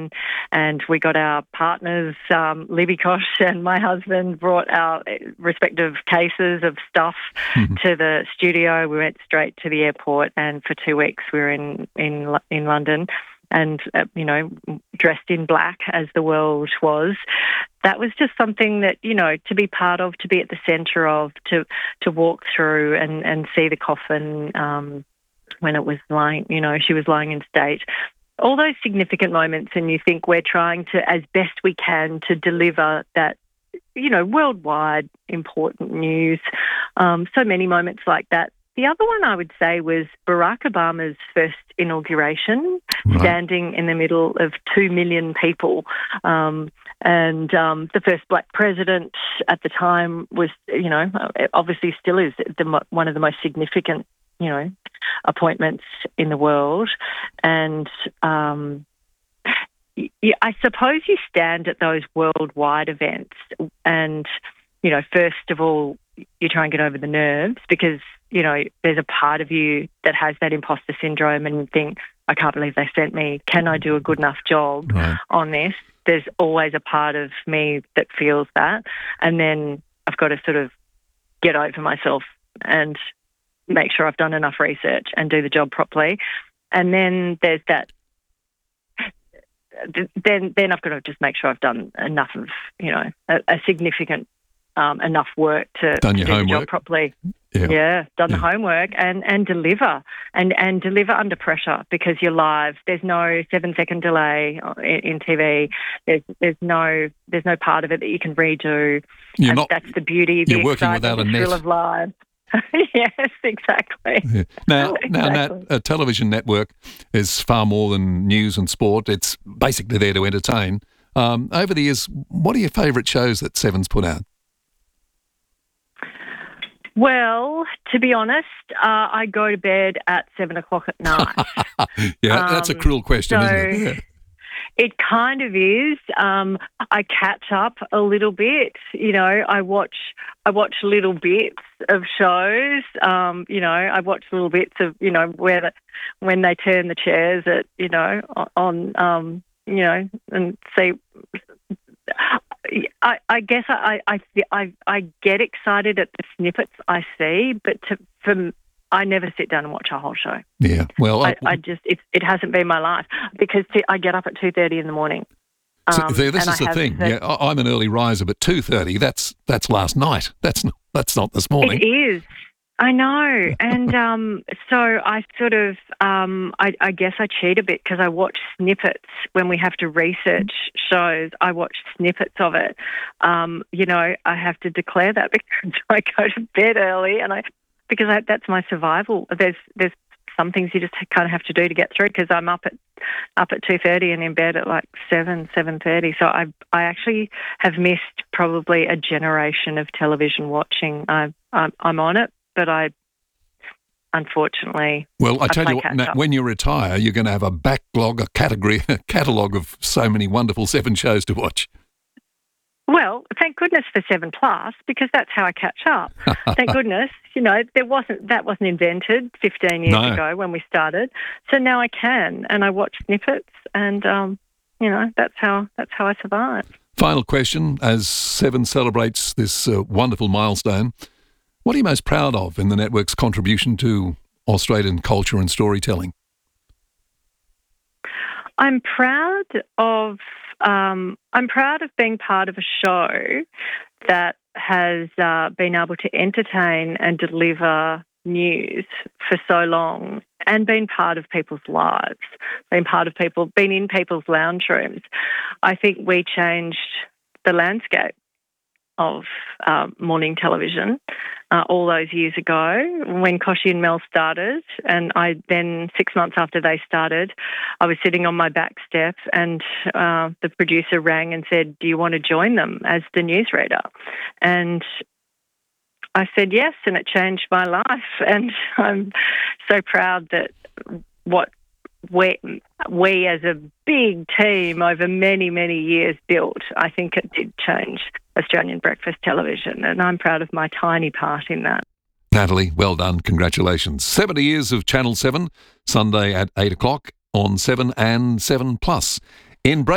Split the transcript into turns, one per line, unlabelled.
and we got our partners, Libby Kosh and my husband, brought our respective cases of stuff to the studio. We went straight to the airport, and for 2 weeks we were in London. And, dressed in black as the world was. That was just something that, to be part of, to be at the centre of, to walk through and see the coffin when it was lying, she was lying in state. All those significant moments, and you think we're trying to, as best we can, to deliver that, worldwide important news. So many moments like that. The other one I would say was Barack Obama's first inauguration, standing in the middle of 2 million people. And the first black president at the time was, obviously still is one of the most significant, appointments in the world. And I suppose you stand at those worldwide events and, first of all, you try and get over the nerves because, there's a part of you that has that imposter syndrome and you think, I can't believe they sent me. Can I do a good enough job on this? There's always a part of me that feels that. And then I've got to sort of get over myself and make sure I've done enough research and do the job properly. And then there's that. Then I've got to just make sure I've done enough of, a significant enough work to do the job properly. Done the homework and deliver and deliver under pressure because you're live. There's no 7-second delay in TV. There's no part of it that you can redo. That's the beauty, the excitement, the thrill of live. Yes, exactly.
Yeah. Now, Nat, a television network is far more than news and sport. It's basically there to entertain. Over the years, what are your favourite shows that Seven's put out?
Well, to be honest, I go to bed at 7 o'clock at night.
That's a cruel question, isn't it? Yeah.
It kind of is. I catch up a little bit. I watch little bits of shows. I watch little bits of when they turn the chairs at on and see. I guess I get excited at the snippets I see, but I never sit down and watch a whole show.
Yeah, well,
it hasn't been my life because I get up at 2:30 in the morning.
This is the thing. I'm an early riser, but 2:30 that's last night. That's not this morning.
It is. I know, and so I sort of, I guess I cheat a bit because I watch snippets when we have to research shows. I watch snippets of it. I have to declare that because I go to bed early, because that's my survival. There's some things you just kind of have to do to get through because I'm up at 2:30 and in bed at like 7:30. So I actually have missed probably a generation of television watching. I'm on it. But I, unfortunately,
I tell you what, when you retire, you're going to have a backlog, a catalogue of so many wonderful Seven shows to watch.
Well, thank goodness for 7plus because that's how I catch up. Thank goodness, that wasn't invented 15 years ago when we started. So now I can, and I watch snippets, and that's how I survive.
Final question: as Seven celebrates this wonderful milestone, what are you most proud of in the network's contribution to Australian culture and storytelling?
I'm proud of being part of a show that has been able to entertain and deliver news for so long and been part of people's lives, been in people's lounge rooms. I think we changed the landscape of morning television all those years ago when Kochie and Mel started, and I then 6 months after they started, I was sitting on my back step and the producer rang and said, "Do you want to join them as the newsreader?" And I said yes, and it changed my life, and I'm so proud that what we as a big team over many, many years built, I think it did change Australian breakfast television, and I'm proud of my tiny part in that.
Natalie, well done. Congratulations. 70 years of Channel 7, Sunday at 8 o'clock on 7 and 7plus. In